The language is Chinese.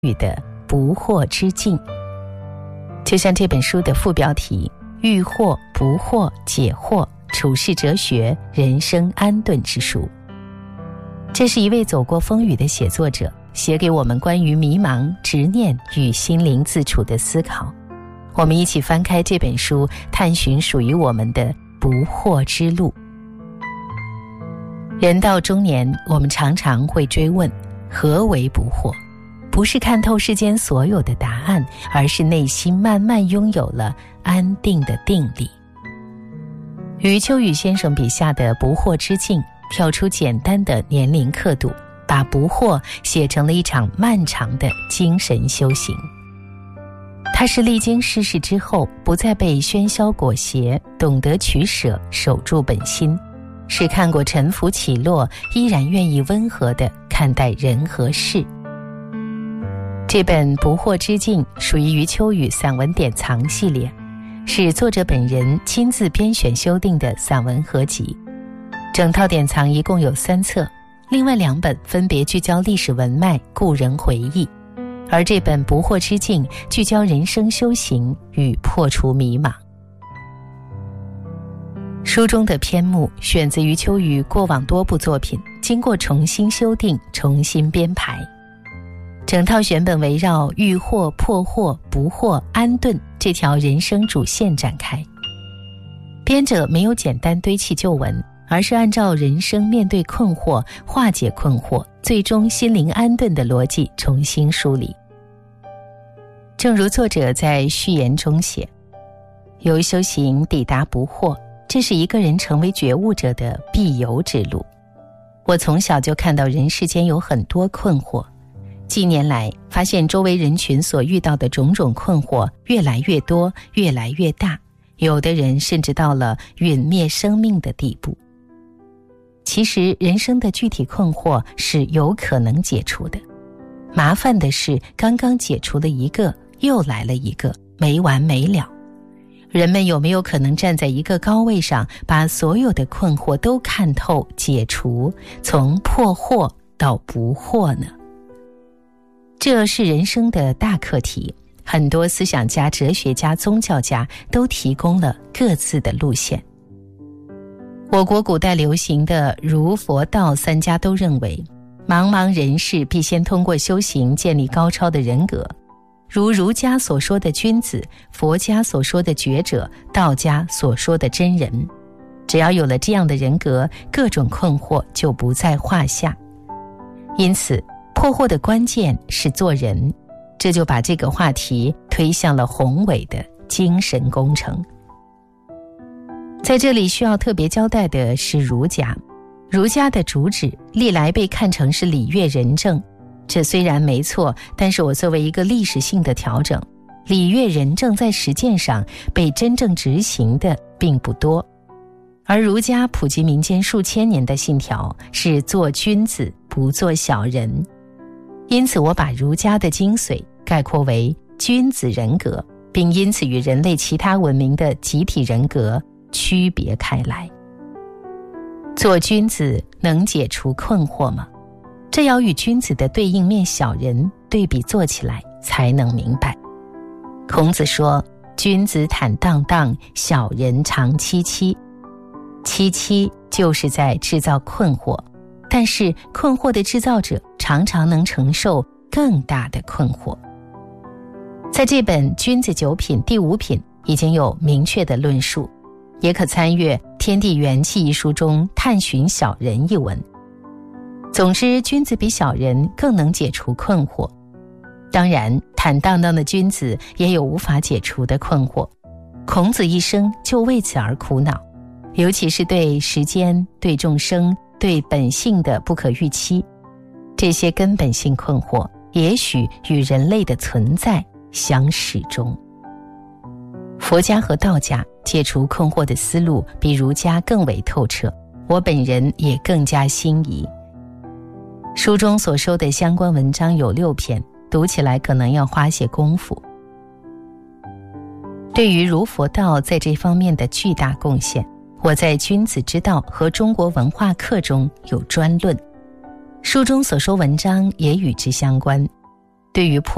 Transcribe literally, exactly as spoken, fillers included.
语的不惑之境。就像这本书的副标题，欲惑不惑解惑，处世哲学人生安顿之书。这是一位走过风雨的写作者写给我们关于迷茫、执念与心灵自处的思考。我们一起翻开这本书，探寻属于我们的不惑之路。人到中年，我们常常会追问，何为不惑？不是看透世间所有的答案，而是内心慢慢拥有了安定的定力。余秋雨先生笔下的不惑之境，跳出简单的年龄刻度，把不惑写成了一场漫长的精神修行。他是历经世事之后，不再被喧嚣裹挟，懂得取舍，守住本心，是看过沉浮起落，依然愿意温和地看待人和事。这本《不惑之境》属于余秋雨散文典藏系列，是作者本人亲自编选修订的散文合集。整套典藏一共有三册，另外两本分别聚焦历史文脉、故人回忆，而这本《不惑之境》聚焦人生修行与破除迷茫。书中的篇目选自余秋雨过往多部作品，经过重新修订、重新编排。整套选本围绕欲惑、破惑、不惑、安顿这条人生主线展开。编者没有简单堆砌旧文，而是按照人生面对困惑、化解困惑、最终心灵安顿的逻辑重新梳理。正如作者在序言中写，由修行抵达不惑，这是一个人成为觉悟者的必由之路。我从小就看到人世间有很多困惑，近年来发现周围人群所遇到的种种困惑越来越多，越来越大，有的人甚至到了殒灭生命的地步。其实人生的具体困惑是有可能解除的，麻烦的是刚刚解除了一个，又来了一个，没完没了。人们有没有可能站在一个高位上，把所有的困惑都看透、解除，从破惑到不惑呢？这是人生的大课题，很多思想家、哲学家、宗教家都提供了各自的路线。我国古代流行的儒、佛、道三家都认为，茫茫人世必先通过修行建立高超的人格，如儒家所说的君子，佛家所说的觉者，道家所说的真人。只要有了这样的人格，各种困惑就不在话下。因此破惑的关键是做人，这就把这个话题推向了宏伟的精神工程。在这里需要特别交代的是儒家，儒家的主旨历来被看成是礼乐仁政，这虽然没错，但是我作为一个历史性的调整，礼乐仁政在实践上被真正执行的并不多。而儒家普及民间数千年的信条是做君子，不做小人。因此我把儒家的精髓概括为君子人格，并因此与人类其他文明的集体人格区别开来。做君子能解除困惑吗？这要与君子的对应面小人对比做起来才能明白。孔子说，君子坦荡荡，小人长戚戚。戚戚就是在制造困惑，但是困惑的制造者常常能承受更大的困惑。在这本《君子九品》第五品已经有明确的论述，也可参阅《天地元气》一书中探寻小人一文。总之，君子比小人更能解除困惑。当然，坦荡荡的君子也有无法解除的困惑。孔子一生就为此而苦恼，尤其是对时间、对众生、对本性的不可预期。这些根本性困惑，也许与人类的存在相始终。佛家和道家解除困惑的思路比儒家更为透彻，我本人也更加心仪。书中所收的相关文章有六篇，读起来可能要花些功夫。对于儒佛道在这方面的巨大贡献，我在《君子之道》和中国文化课中有专论，书中所说文章也与之相关。对于破